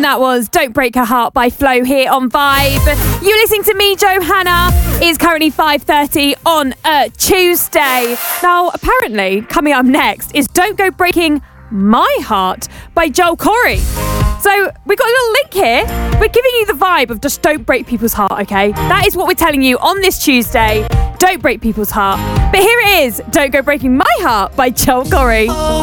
that was Don't Break Her Heart by Flo here on Vibe. You're listening to me, Johanna. It's currently 5:30 on a Tuesday. Now, apparently, coming up next is Don't Go Breaking My Heart by Joel Corry. So we've got a little link here. We're giving you the vibe of just don't break people's heart, okay? That is what we're telling you on this Tuesday. Don't break people's heart. But here it is, Don't Go Breaking My Heart by Joel Corry.